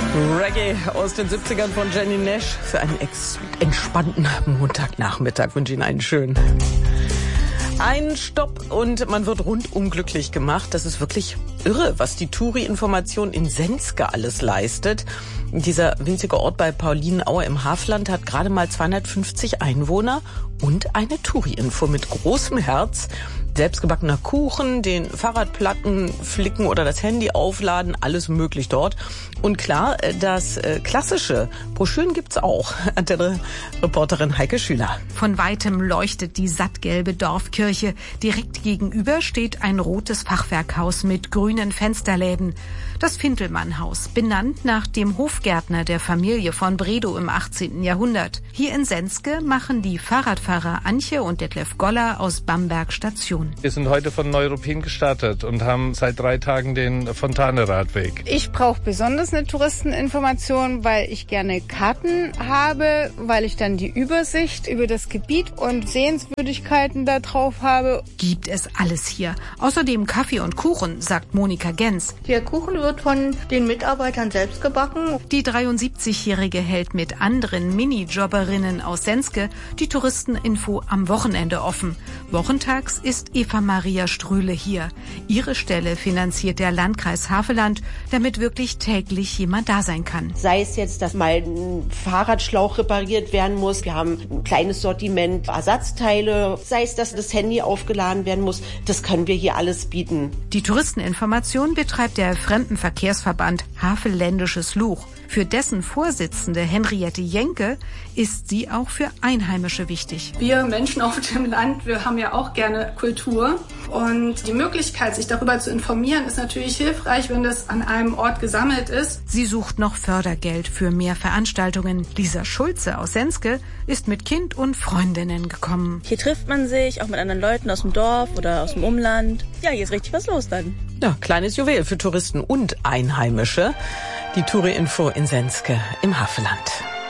Reggae aus den 70ern von Jenny Nash. Für einen entspannten Montagnachmittag wünsche ich Ihnen einen schönen. Ein Stopp und man wird rundum glücklich gemacht. Das ist wirklich irre, was die Touri-Information in Senzke alles leistet. Dieser winzige Ort bei Paulinenaue im Hafland hat gerade mal 250 Einwohner und eine Touri-Info mit großem Herz. Selbstgebackener Kuchen, den Fahrradplatten flicken oder das Handy aufladen, alles möglich dort. Und klar, das klassische Broschüren gibt's auch. Reporterin Heike Schüler. Von weitem leuchtet die sattgelbe Dorfkirche. Direkt gegenüber steht ein rotes Fachwerkhaus mit grünen Fensterläden. Das Fintelmann-Haus, benannt nach dem Hofgärtner der Familie von Bredow im 18. Jahrhundert. Hier in Senzke machen die Fahrradfahrer Antje und Detlef Goller aus Bamberg Station. Wir sind heute von Neuruppin gestartet und haben seit 3 Tagen den Fontane-Radweg. Ich brauche besonders eine Touristeninformation, weil ich gerne Karten habe, weil ich dann die Übersicht über das Gebiet und Sehenswürdigkeiten da drauf habe. Gibt es alles hier. Außerdem Kaffee und Kuchen, sagt Monika Gens. Der Kuchen wird von den Mitarbeitern selbst gebacken. Die 73-Jährige hält mit anderen Minijobberinnen aus Senzke die Touristeninfo am Wochenende offen. Wochentags ist Eva Maria Strühle hier. Ihre Stelle finanziert der Landkreis Havelland, damit wirklich täglich jemand da sein kann. Sei es jetzt, dass mal ein Fahrradschlauch repariert werden muss. Wir haben ein kleines Sortiment Ersatzteile. Sei es, dass das Handy aufgeladen werden muss. Das können wir hier alles bieten. Die Touristeninformation betreibt der Fremdenverkehrsverband Havelländisches Luch. Für dessen Vorsitzende Henriette Jenke ist sie auch für Einheimische wichtig. Wir Menschen auf dem Land, wir haben ja auch gerne Kultur. Und die Möglichkeit, sich darüber zu informieren, ist natürlich hilfreich, wenn das an einem Ort gesammelt ist. Sie sucht noch Fördergeld für mehr Veranstaltungen. Lisa Schulze aus Senzke ist mit Kind und Freundinnen gekommen. Hier trifft man sich, auch mit anderen Leuten aus dem Dorf oder aus dem Umland. Ja, hier ist richtig was los dann. Ja, kleines Juwel für Touristen und Einheimische. Die Touri-Info in Senzke im Havelland.